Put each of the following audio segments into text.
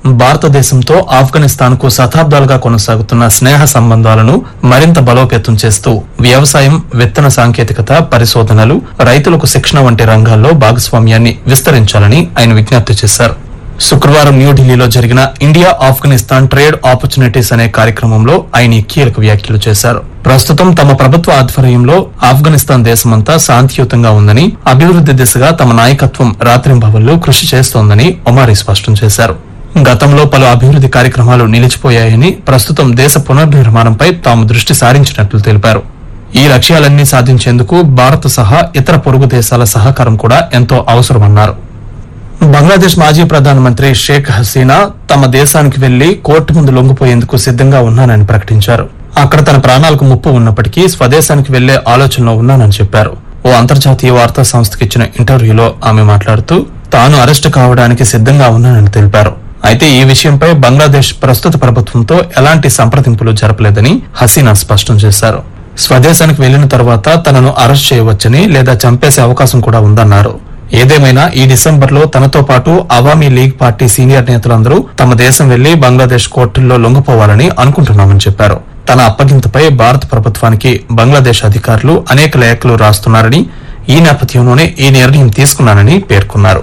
భారతదేశంతో ఆఫ్ఘనిస్తాన్కు శతాబ్దాలుగా కొనసాగుతున్న స్నేహ సంబంధాలను మరింత బలోపేతం చేస్తూ వ్యవసాయం, విత్తన సాంకేతికత, పరిశోధనలు, రైతులకు శిక్షణ వంటి రంగాల్లో భాగస్వామ్యాన్ని విస్తరించాలని ఆయన విజ్ఞప్తి చేశారు. శుక్రవారం న్యూఢిల్లీలో జరిగిన ఇండియా ఆఫ్ఘనిస్తాన్ ట్రేడ్ ఆపర్చునిటీస్ అనే కార్యక్రమంలో ఆయన కీలక వ్యాఖ్యలు చేశారు. ప్రస్తుతం తమ ప్రభుత్వ ఆధ్వర్యంలో ఆఫ్ఘనిస్తాన్ దేశమంతా శాంతియుతంగా ఉందని, అభివృద్ది దిశగా తమ నాయకత్వం రాత్రింబవళ్లు కృషి చేస్తోందని ఒమారీ స్పష్టం చేశారు. గతంలో పలు అభివృద్ది కార్యక్రమాలు నిలిచిపోయాయని, ప్రస్తుతం దేశ పునర్నిర్మాణంపై తాము దృష్టి సారించినట్లు తెలిపారు. ఈ లక్ష్యాలన్నీ సాధించేందుకు భారత్ సహా ఇతర పొరుగు దేశాల సహకారం కూడా ఎంతో అవసరమన్నారు. బంగ్లాదేశ్ మాజీ ప్రధానమంత్రి షేక్ హసీనా తమ దేశానికి వెళ్లి కోర్టు ముందు లొంగిపోయేందుకు సిద్దంగా ఉన్నానని ప్రకటించారు. అక్కడ తన ప్రాణాలకు ముప్పు ఉన్నప్పటికీ స్వదేశానికి వెళ్లే ఆలోచనలో ఉన్నానని చెప్పారు. ఓ అంతర్జాతీయ వార్తా సంస్థకి ఇచ్చిన ఇంటర్వ్యూలో ఆమె మాట్లాడుతూ తాను అరెస్టు కావడానికి సిద్దంగా ఉన్నానని తెలిపారు. అయితే ఈ విషయంపై బంగ్లాదేశ్ ప్రస్తుత ప్రభుత్వంతో ఎలాంటి సంప్రదింపులు జరపలేదని హసీనా స్పష్టం చేశారు. స్వదేశానికి వెళ్లిన తర్వాత తనను అరెస్ట్ చేయవచ్చని లేదా చంపేసే అవకాశం కూడా ఉందన్నారు. ఏదేమైనా ఈ డిసెంబర్లో తనతో పాటు అవామీ లీగ్ పార్టీ సీనియర్ నేతలందరూ తమ దేశం వెళ్లి బంగ్లాదేశ్ కోర్టుల్లో లొంగిపోవాలని అనుకుంటున్నామని చెప్పారు. తన అప్పగింతపై భారత ప్రభుత్వానికి బంగ్లాదేశ్ అధికారులు అనేక లేఖలు రాస్తున్నారని, ఈ నేపథ్యంలోనే ఈ నిర్ణయం తీసుకున్నానని పేర్కొన్నారు.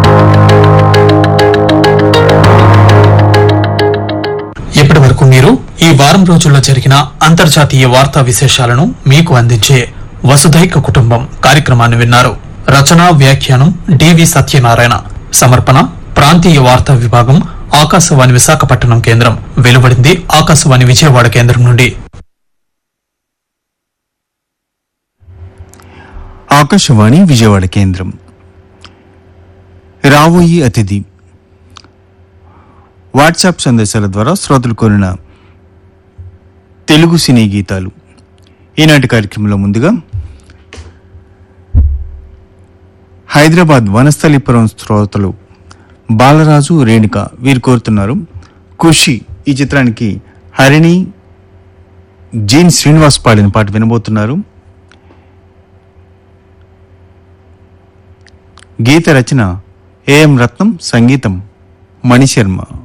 ఇప్పటి వరకు మీరు ఈ వారం రోజుల్లో జరిగిన అంతర్జాతీయ వార్తా విశేషాలను మీకు అందించే వసుధైక కుటుంబం కార్యక్రమాన్ని విన్నారు. రచన, వ్యాఖ్యానం డివి సత్యనారాయణ. సమర్పణ ప్రాంతీయ వార్తా విభాగం, ఆకాశవాణి విశాఖపట్నం కేంద్రం. వెలువడింది ఆకాశవాణి విజయవాడ కేంద్రం నుండి. ఆకాశవాణి విజయవాడ కేంద్రం. రాబోయి అతిథి వాట్సాప్ సందేశాల ద్వారా శ్రోతలు కోరిన తెలుగు సినీ గీతాలు. ఈనాటి కార్యక్రమంలో ముందుగా హైదరాబాద్ వనస్థలిపురం శ్రోతలు బాలరాజు, రేణుక వీరు కోరుతున్నారు ఖుషి ఈ చిత్రానికి హరిణి, జీన్ శ్రీనివాస్ పాడిన పాట వినబోతున్నారు. గీత రచన ఏఎం రత్నం, సంగీతం మణిశర్మ.